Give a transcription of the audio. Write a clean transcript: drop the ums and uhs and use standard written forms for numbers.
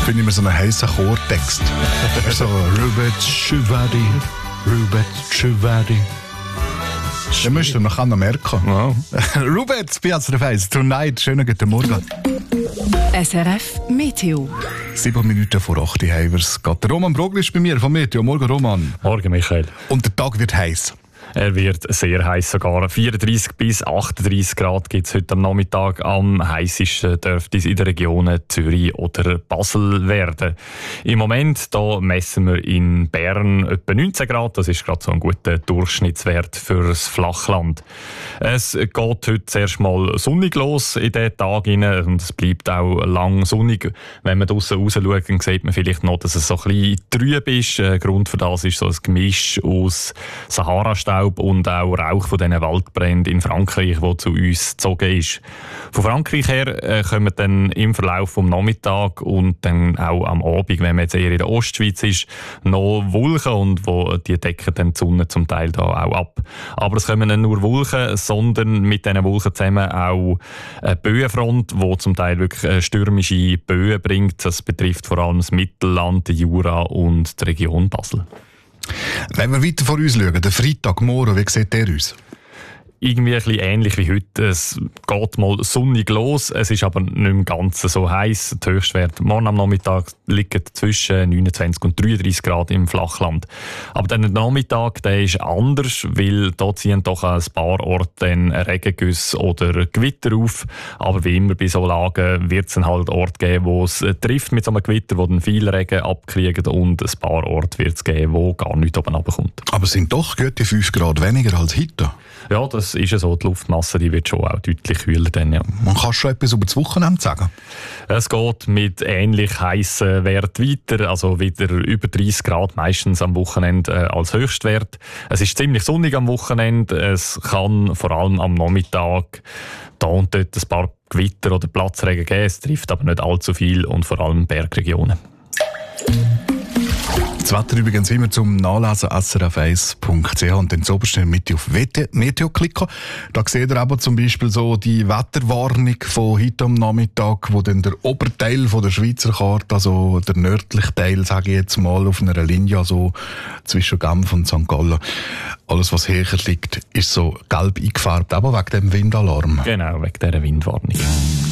Finde ich mir so einen heissen Chortext. So, Rubet Chuvadi, Rubet Chuvadi. Den müsst ihr noch merken. Wow. Rubet, Piazza Face, Tonight, schönen guten Morgen. SRF Meteo. 7 Minuten vor 8 Uhr haben wir es. Der Roman Brogli ist bei mir vom Meteo. Morgen, Roman. Morgen, Michael. Und der Tag wird heiß. Er wird sehr heiß, sogar 34 bis 38 Grad gibt es heute am Nachmittag. Am heißesten dürfte es in den Regionen Zürich oder Basel werden. Im Moment da messen wir in Bern etwa 19 Grad. Das ist gerade so ein guter Durchschnittswert fürs Flachland. Es geht heute zuerst mal sonnig los in diesen Tag hinein und es bleibt auch lang sonnig. Wenn man draussen raus schaut, dann sieht man vielleicht noch, dass es so ein bisschen trüb ist. Grund für das ist so ein Gemisch aus Sahara-Staub und auch Rauch von diesen Waldbränden in Frankreich, der zu uns gezogen ist. Von Frankreich her kommen dann im Verlauf vom Nachmittag und dann auch am Abend, wenn man jetzt eher in der Ostschweiz ist, noch Wolken und wo die decken dann die Sonne zum Teil da auch ab. Aber es kommen nicht nur Wolken, sondern mit diesen Wolken zusammen auch eine Böenfront, die zum Teil wirklich stürmische Böen bringt. Das betrifft vor allem das Mittelland, die Jura und die Region Basel. Wenn wir weiter vor uns schauen, der Freitagmorgen, wie sieht der aus? Irgendwie ein bisschen ähnlich wie heute. Es geht mal sonnig los, es ist aber nicht im Ganzen so heiß. Der Höchstwert morgen am Nachmittag liegt zwischen 29 und 33 Grad im Flachland. Aber dann der Nachmittag, der ist anders, weil da ziehen doch ein paar Orte Regengüsse oder Gewitter auf. Aber wie immer bei so Lagen wird es dann halt Orte geben, wo es trifft mit so einem Gewitter, wo dann viel Regen abkriegen und ein paar Orte wird es geben, wo gar nichts oben runterkommt. Aber es sind doch gute 5 Grad weniger als heute. Ja, das ist ja so. Die Luftmasse die wird schon auch deutlich kühler. Dann, ja. Man kann schon etwas über das Wochenende sagen. Es geht mit ähnlich heissen Werten weiter, also wieder über 30 Grad meistens am Wochenende als Höchstwert. Es ist ziemlich sonnig am Wochenende. Es kann vor allem am Nachmittag da und dort ein paar Gewitter oder Platzregen geben. Es trifft aber nicht allzu viel und vor allem Bergregionen. Das Wetter übrigens immer zum Nachlesen srf1.ch und dann zuoberst in der Mitte auf Meteo klicken. Da seht ihr aber zum Beispiel so die Wetterwarnung von heute am Nachmittag, wo dann der Oberteil von der Schweizer Karte, also der nördliche Teil, sage ich jetzt mal, auf einer Linie, also zwischen Genf und St. Gallen. Alles, was höher liegt, ist so gelb eingefärbt, aber wegen dem Windalarm. Genau, wegen dieser Windwarnung.